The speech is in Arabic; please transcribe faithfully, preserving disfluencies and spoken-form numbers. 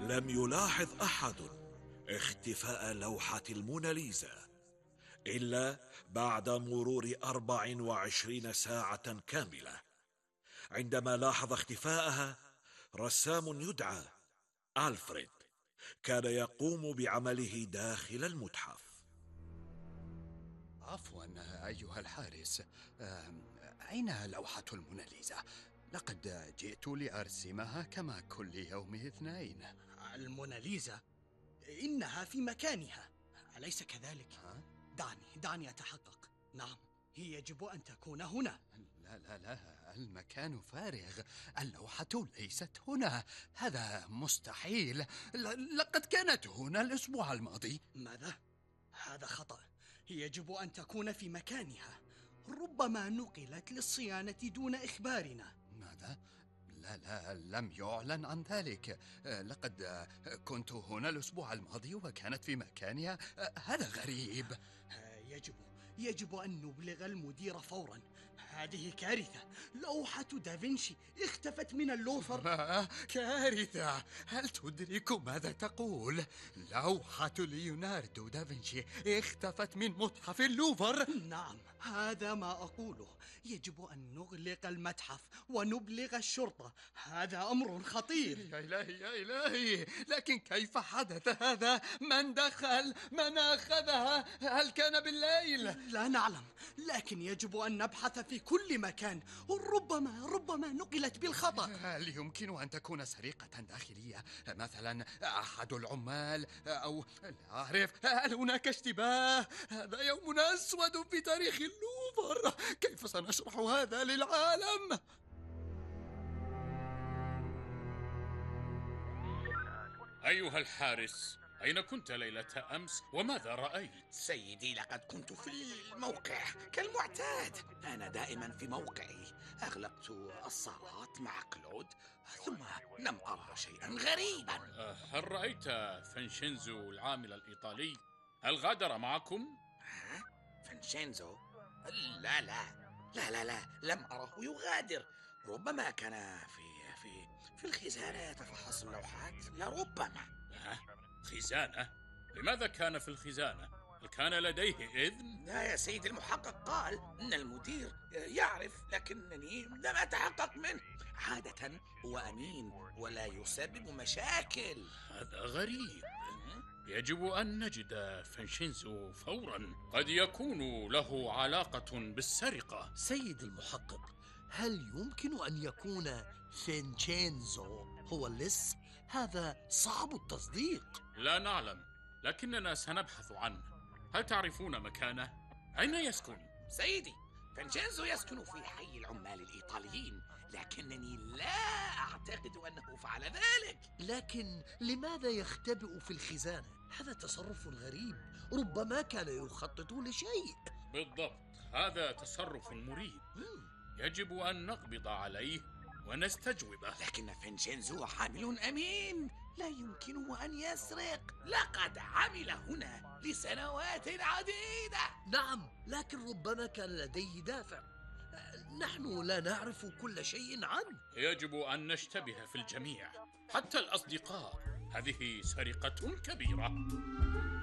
لم يلاحظ أحد اختفاء لوحة الموناليزا إلا بعد مرور أربع وعشرين ساعة كاملة، عندما لاحظ اختفاءها رسام يدعى ألفريد كان يقوم بعمله داخل المتحف. عفوا أيها الحارس، آم، أين لوحة الموناليزا؟ لقد جئت لأرسمها كما كل يوم اثنين. الموناليزا إنها في مكانها، أليس كذلك؟ ها؟ دعني دعني أتحقق. نعم، هي يجب أن تكون هنا. لا لا لا، المكان فارغ، اللوحة ليست هنا، هذا مستحيل. ل- لقد كانت هنا الأسبوع الماضي. ماذا؟ هذا خطأ، هي يجب أن تكون في مكانها، ربما نقلت للصيانة دون إخبارنا. ماذا؟ لا لا، لم يعلن عن ذلك. آه، لقد آه، كنت هنا الأسبوع الماضي وكانت في مكانها. آه، هذا غريب. آه، يجب يجب أن نبلغ المدير فورا، هذه كارثة، لوحة دافنشي اختفت من اللوفر. ما كارثة! هل تدرك ماذا تقول؟ لوحة ليوناردو دافنشي اختفت من متحف اللوفر. نعم، هذا ما أقوله، يجب أن نغلق المتحف ونبلغ الشرطة، هذا أمر خطير. يا إلهي يا إلهي، لكن كيف حدث هذا؟ من دخل؟ من أخذها؟ هل كان بالليل؟ لا نعلم، لكن يجب أن نبحث في كل مكان، ربما ربما نقلت بالخطأ. هل يمكن أن تكون سرقة داخلية؟ مثلا أحد العمال، أو لا أعرف، هل هناك اشتباه؟ هذا يوم أسود في تاريخ اللوفر، كيف سنشرح هذا للعالم؟ أيها الحارس، أين كنت ليلة أمس وماذا رأيت؟ سيدي، لقد كنت في الموقع كالمعتاد، أنا دائما في موقعي. أغلقت الصالات مع كلود، ثم لم أرى شيئا غريبا. أه، هل رأيت فنشينزو العامل الإيطالي؟ هل غادر معكم؟ ها؟ فنشينزو؟ لا لا لا لا لا، لم أره يغادر. ربما كان في في في الخزانة يتفحص اللوحات، لربما. أه؟ خزانة؟ لماذا كان في الخزانة؟ هل كان لديه إذن؟ لا يا سيدي، المحقق قال إن المدير يعرف، لكنني لم أتحقق منه. عادة هو أمين ولا يسبب مشاكل. هذا غريب. يجب أن نجد فنشينزو فورا، قد يكون له علاقة بالسرقة. سيد المحقق، هل يمكن أن يكون فينشينزو هو اللص؟ هذا صعب التصديق. لا نعلم، لكننا سنبحث عنه. هل تعرفون مكانه؟ أين يسكن؟ سيدي، فنشينزو يسكن في حي العمال الإيطاليين، لكنني لا أعتقد أنه فعل ذلك. لكن لماذا يختبئ في الخزانة؟ هذا تصرف غريب، ربما كان يخطط لشيء. بالضبط، هذا تصرف مريب. يجب أن نقبض عليه ونستجوبه. لكن فينشينزو عامل أمين، لا يمكنه أن يسرق، لقد عمل هنا لسنوات عديدة. نعم، لكن ربما كان لديه دافع، نحن لا نعرف كل شيء عنه. يجب أن نشتبه في الجميع، حتى الأصدقاء. هذه سرقة كبيرة.